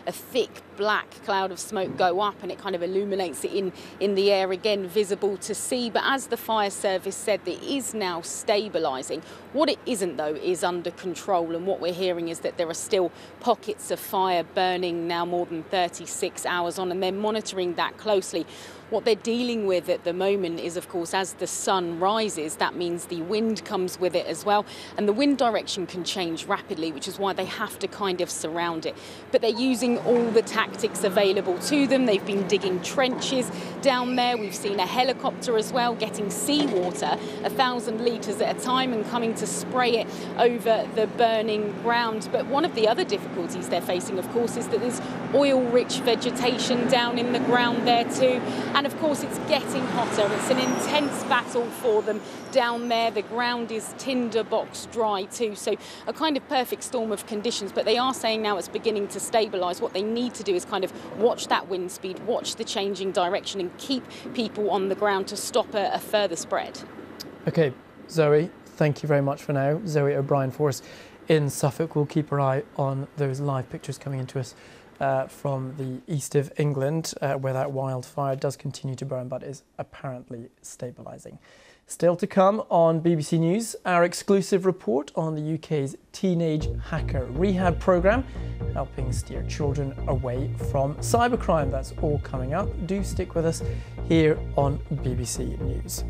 a thick black cloud of smoke go up, and it kind of illuminates it in the air again, visible to see. But as the fire service said, it is now stabilising. What it isn't, though, is under control, and what we're hearing is that there are still pockets of fire burning now more than 36 hours on, and they're monitoring that closely. What they're dealing with at the moment is, of course, as the sun rises, that means the wind comes with it as well. And the wind direction can change rapidly, which is why they have to kind of surround it. But they're using all the tactics available to them. They've been digging trenches down there. We've seen a helicopter as well getting seawater, 1,000 litres at a time, and coming to spray it over the burning ground. But one of the other difficulties they're facing, of course, is that there's oil-rich vegetation down in the ground there too. And of course, it's getting hotter. It's an intense battle for them down there. The ground is tinderbox dry too. So a kind of perfect storm of conditions. But they are saying now it's beginning to stabilise. What they need to do is kind of watch that wind speed, watch the changing direction, and keep people on the ground to stop a further spread. OK, Zoe, thank you very much for now. Zoe O'Brien for us in Suffolk. We'll keep our eye on those live pictures coming into us from the east of England, where that wildfire does continue to burn, but is apparently stabilising. Still to come on BBC News, our exclusive report on the UK's teenage hacker rehab programme, helping steer children away from cybercrime. That's all coming up. Do stick with us here on BBC News.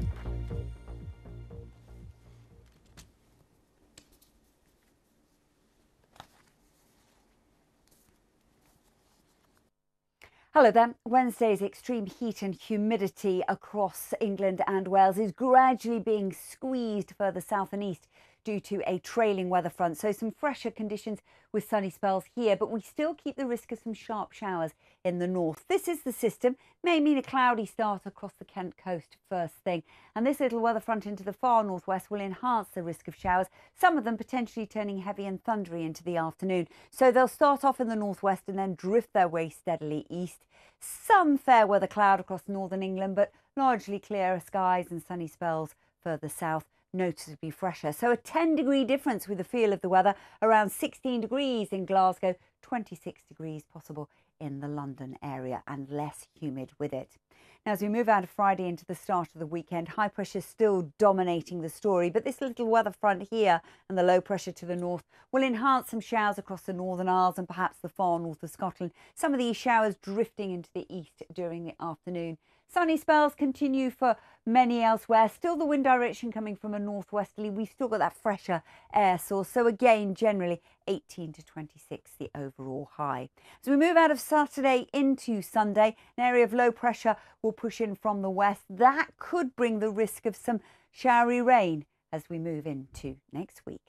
Hello there. Wednesday's extreme heat and humidity across England and Wales is gradually being squeezed further south and east due to a trailing weather front. So some fresher conditions with sunny spells here, but we still keep the risk of some sharp showers in the north. This is the system. May mean a cloudy start across the Kent coast first thing. And this little weather front into the far northwest will enhance the risk of showers, some of them potentially turning heavy and thundery into the afternoon. So they'll start off in the northwest and then drift their way steadily east. Some fair weather cloud across northern England, but largely clearer skies and sunny spells further south, noticeably fresher. So a 10-degree difference with the feel of the weather, around 16 degrees in Glasgow, 26 degrees possible in the London area, and less humid with it. Now, as we move out of Friday into the start of the weekend, high pressure still dominating the story, but this little weather front here and the low pressure to the north will enhance some showers across the Northern Isles and perhaps the far north of Scotland. Some of these showers drifting into the east during the afternoon. Sunny spells continue for many elsewhere. Still the wind direction coming from a northwesterly. We've still got that fresher air source. So again, generally 18 to 26, the overall high. As we move out of Saturday into Sunday, an area of low pressure will push in from the west. That could bring the risk of some showery rain as we move into next week.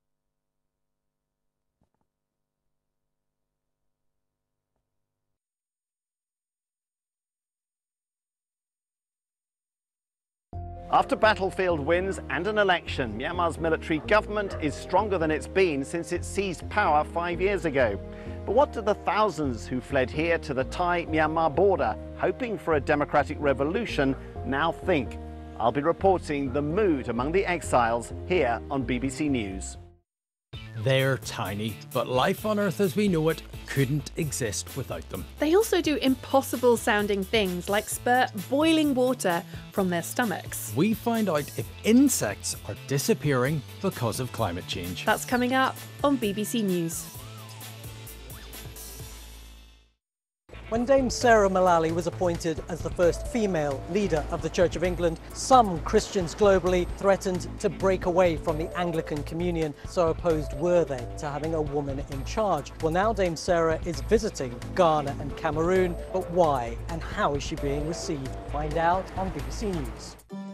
After battlefield wins and an election, Myanmar's military government is stronger than it's been since it seized power 5 years ago. But what do the thousands who fled here to the Thai-Myanmar border, hoping for a democratic revolution, now think? I'll be reporting the mood among the exiles here on BBC News. They're tiny, but life on Earth as we know it couldn't exist without them. They also do impossible sounding things like spurt boiling water from their stomachs. We find out if insects are disappearing because of climate change. That's coming up on BBC News. When Dame Sarah Mullally was appointed as the first female leader of the Church of England, some Christians globally threatened to break away from the Anglican Communion. So opposed were they to having a woman in charge. Well, now Dame Sarah is visiting Ghana and Cameroon, but why and how is she being received? Find out on BBC News.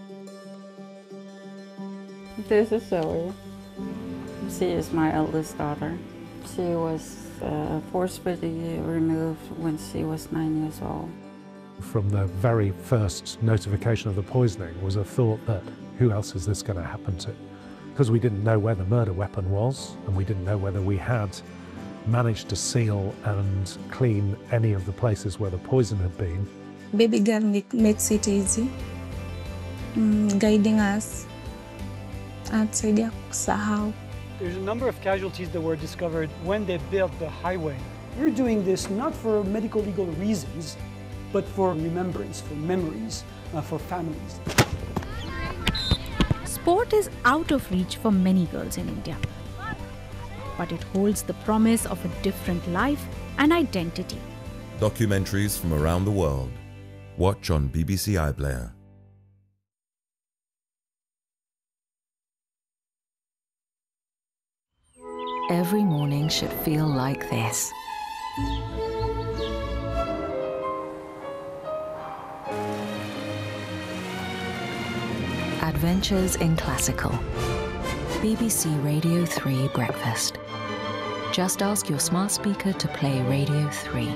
This is Zoe. She is my eldest daughter. She was forcibly removed when she was 9 years old. From the very first notification of the poisoning was a thought that who else is this going to happen to? Because we didn't know where the murder weapon was, and we didn't know whether we had managed to seal and clean any of the places where the poison had been. Baby girl makes it easy, guiding us and kusahau. There's a number of casualties that were discovered when they built the highway We're doing this not for medical legal reasons, but for remembrance, for memories, for families. Sport is out of reach for many girls in India, but it holds the promise of a different life and identity. Documentaries from around the world. Watch on BBC iPlayer. Every morning should feel like this. Adventures in Classical. BBC Radio 3 Breakfast. Just ask your smart speaker to play Radio 3.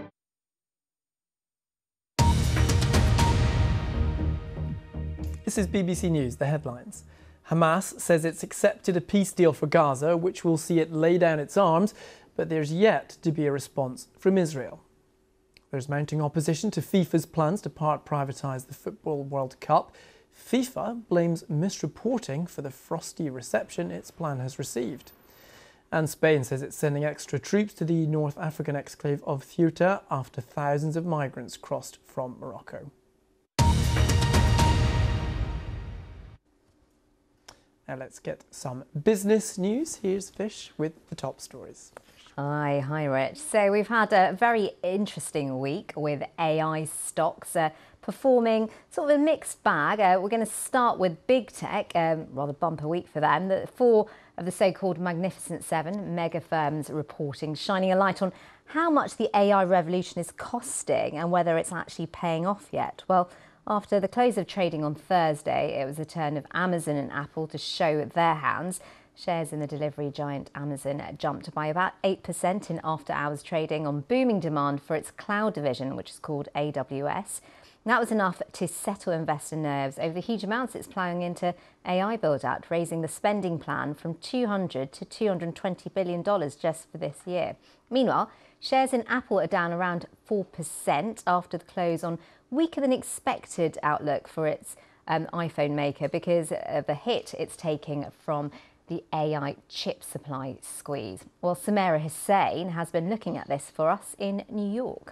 This is BBC News, the headlines. Hamas says it's accepted a peace deal for Gaza, which will see it lay down its arms, but there's yet to be a response from Israel. There's mounting opposition to FIFA's plans to part privatise the Football World Cup. FIFA blames misreporting for the frosty reception its plan has received. And Spain says it's sending extra troops to the North African exclave of Ceuta after thousands of migrants crossed from Morocco. Now let's get some business news. Here's Fish with the top stories. Hi Rich. So we've had a very interesting week with AI stocks performing sort of a mixed bag. We're going to start with big tech, rather bumper week for them. The four of the so-called Magnificent Seven mega firms reporting, shining a light on how much the AI revolution is costing and whether it's actually paying off yet. Well, after the close of trading on Thursday, it was the turn of Amazon and Apple to show their hands. Shares in the delivery giant Amazon jumped by about 8% in after-hours trading on booming demand for its cloud division, which is called AWS. And that was enough to settle investor nerves over the huge amounts it's ploughing into AI build-out, raising the spending plan from $200 to $220 billion just for this year. Meanwhile, shares in Apple are down around 4% after the close on weaker than expected outlook for its iPhone maker because of the hit it's taking from the AI chip supply squeeze. Well, Samira Hussain has been looking at this for us in New York.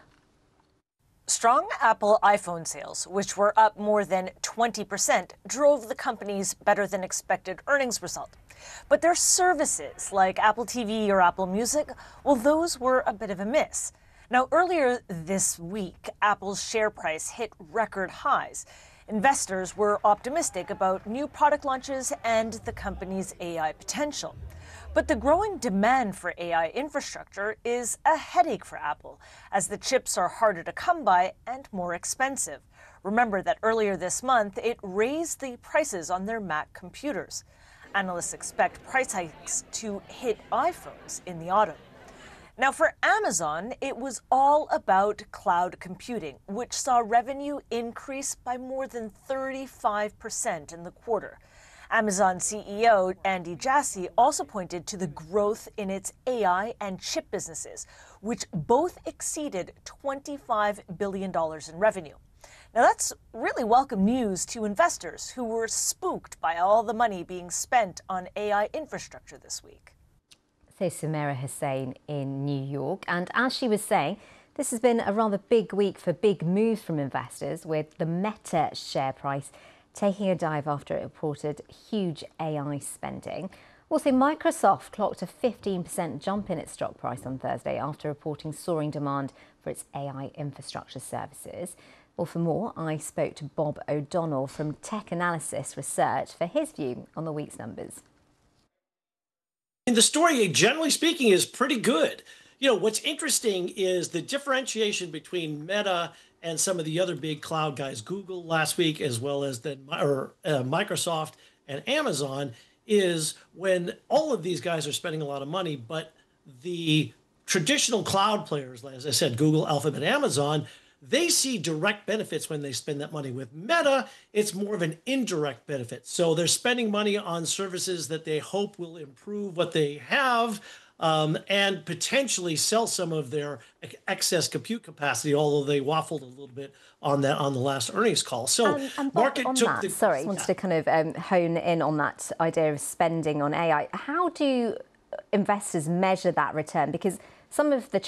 Strong Apple iPhone sales, which were up more than 20%, drove the company's better-than-expected earnings result. But their services, like Apple TV or Apple Music, well, those were a bit of a miss. Now, earlier this week, Apple's share price hit record highs. Investors were optimistic about new product launches and the company's AI potential. But the growing demand for AI infrastructure is a headache for Apple, as the chips are harder to come by and more expensive. Remember that earlier this month, it raised the prices on their Mac computers. Analysts expect price hikes to hit iPhones in the autumn. Now, for Amazon, it was all about cloud computing, which saw revenue increase by more than 35% in the quarter. Amazon CEO Andy Jassy also pointed to the growth in its AI and chip businesses, which both exceeded $25 billion in revenue. Now, that's really welcome news to investors who were spooked by all the money being spent on AI infrastructure this week. So Samira Hussain in New York. And as she was saying, this has been a rather big week for big moves from investors, with the Meta share price taking a dive after it reported huge AI spending. Also, Microsoft clocked a 15% jump in its stock price on Thursday after reporting soaring demand for its AI infrastructure services. Well, for more, I spoke to Bob O'Donnell from Tech Analysis Research for his view on the week's numbers. And the story, generally speaking, is pretty good. You know, what's interesting is the differentiation between Meta and some of the other big cloud guys, Google last week, as well as Microsoft and Amazon, is when all of these guys are spending a lot of money, but the traditional cloud players, as I said, Google, Alphabet, Amazon, they see direct benefits when they spend that money. With Meta, it's more of an indirect benefit. So they're spending money on services that they hope will improve what they have and potentially sell some of their excess compute capacity, although they waffled a little bit on that on the last earnings call. So and market on took that, the... Sorry, I wanted to kind of hone in on that idea of spending on AI. How do investors measure that return? Because some of the